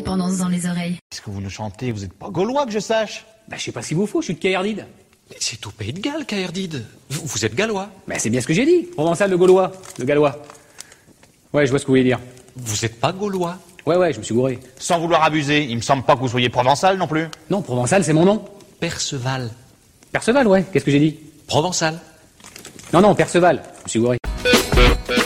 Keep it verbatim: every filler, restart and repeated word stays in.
dépendance dans les oreilles. Qu'est-ce que vous nous chantez? Vous n'êtes pas gaulois que je sache? Bah, je sais pas si vous faut, je suis de Caerdide. C'est au pays de Galles, Caerdide. Vous, vous êtes gallois. Bah, c'est bien ce que j'ai dit. Provençal de Gaulois. De Gallois. Ouais, je vois ce que vous voulez dire. Vous êtes pas gaulois. Ouais, ouais, je me suis gouré. Sans vouloir abuser, il me semble pas que vous soyez provençal non plus. Non, Provençal, c'est mon nom. Perceval. Perceval, ouais. Qu'est-ce que j'ai dit? Provençal. Non, non, Perceval. Je me suis gouré.